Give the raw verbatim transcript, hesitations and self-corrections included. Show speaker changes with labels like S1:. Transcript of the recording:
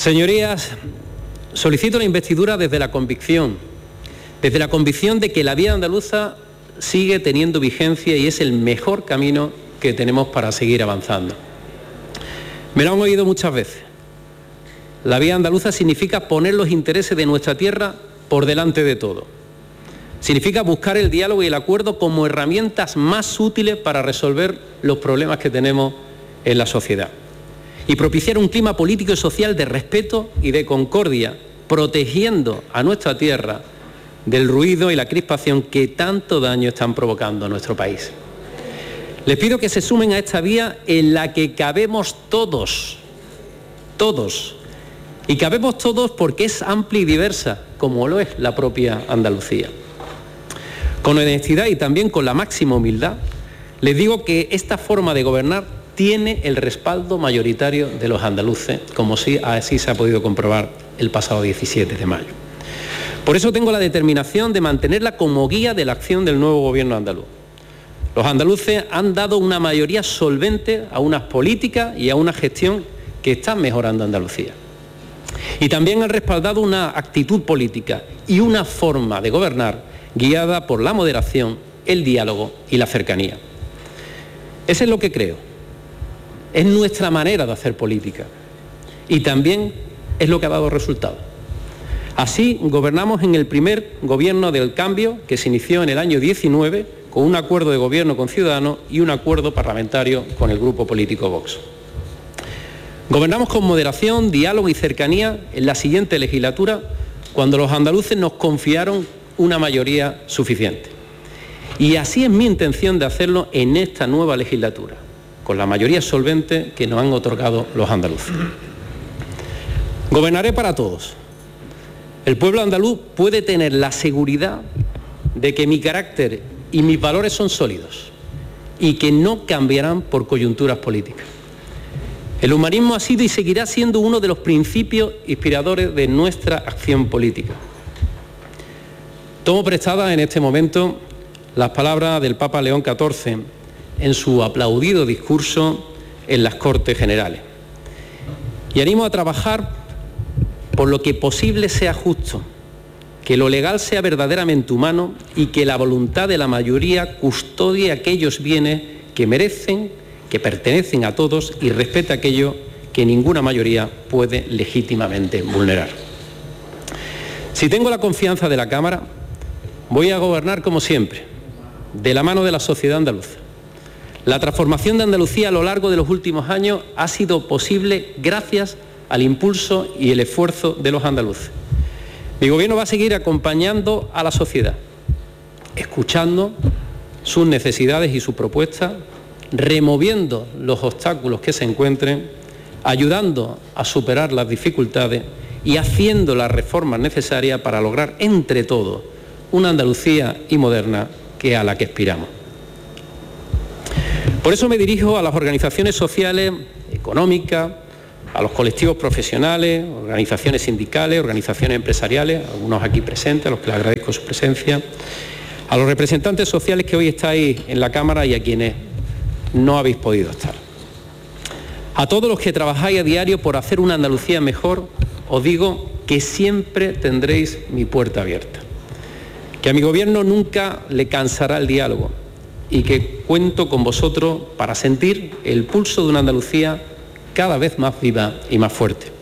S1: Señorías, solicito la investidura desde la convicción, desde la convicción de que la vía andaluza sigue teniendo vigencia y es el mejor camino que tenemos para seguir avanzando. Me lo han oído muchas veces. La vía andaluza significa poner los intereses de nuestra tierra por delante de todo. Significa buscar el diálogo y el acuerdo como herramientas más útiles para resolver los problemas que tenemos en la sociedad. Y propiciar un clima político y social de respeto y de concordia, protegiendo a nuestra tierra del ruido y la crispación que tanto daño están provocando a nuestro país. Les pido que se sumen a esta vía en la que cabemos todos, todos, y cabemos todos porque es amplia y diversa, como lo es la propia Andalucía. Con honestidad y también con la máxima humildad, les digo que esta forma de gobernar tiene el respaldo mayoritario de los andaluces, como sí, así se ha podido comprobar el pasado diecisiete de mayo. Por eso tengo la determinación de mantenerla como guía de la acción del nuevo gobierno andaluz. Los andaluces han dado una mayoría solvente a unas políticas y a una gestión que están mejorando Andalucía. Y también han respaldado una actitud política y una forma de gobernar guiada por la moderación, el diálogo y la cercanía. Eso es lo que creo. Es nuestra manera de hacer política y también es lo que ha dado resultado. Así gobernamos en el primer gobierno del cambio que se inició en el año diecinueve con un acuerdo de gobierno con Ciudadanos y un acuerdo parlamentario con el grupo político Vox. Gobernamos con moderación, diálogo y cercanía en la siguiente legislatura cuando los andaluces nos confiaron una mayoría suficiente. Y así es mi intención de hacerlo en esta nueva legislatura, con la mayoría solvente que nos han otorgado los andaluces. Gobernaré para todos. El pueblo andaluz puede tener la seguridad de que mi carácter y mis valores son sólidos y que no cambiarán por coyunturas políticas. El humanismo ha sido y seguirá siendo uno de los principios inspiradores de nuestra acción política. Tomo prestadas en este momento las palabras del Papa León catorce en su aplaudido discurso en las Cortes Generales. Y animo a trabajar por lo que posible sea justo, que lo legal sea verdaderamente humano y que la voluntad de la mayoría custodie aquellos bienes que merecen, que pertenecen a todos y respete aquello que ninguna mayoría puede legítimamente vulnerar. Si tengo la confianza de la Cámara, voy a gobernar como siempre, de la mano de la sociedad andaluza. La transformación de Andalucía a lo largo de los últimos años ha sido posible gracias al impulso y el esfuerzo de los andaluces. Mi gobierno va a seguir acompañando a la sociedad, escuchando sus necesidades y sus propuestas, removiendo los obstáculos que se encuentren, ayudando a superar las dificultades y haciendo las reformas necesarias para lograr entre todos una Andalucía y moderna que a la que aspiramos. Por eso me dirijo a las organizaciones sociales, económicas, a los colectivos profesionales, organizaciones sindicales, organizaciones empresariales, algunos aquí presentes, a los que les agradezco su presencia, a los representantes sociales que hoy estáis en la Cámara y a quienes no habéis podido estar. A todos los que trabajáis a diario por hacer una Andalucía mejor, os digo que siempre tendréis mi puerta abierta, que a mi gobierno nunca le cansará el diálogo y que cuento con vosotros para sentir el pulso de una Andalucía cada vez más viva y más fuerte.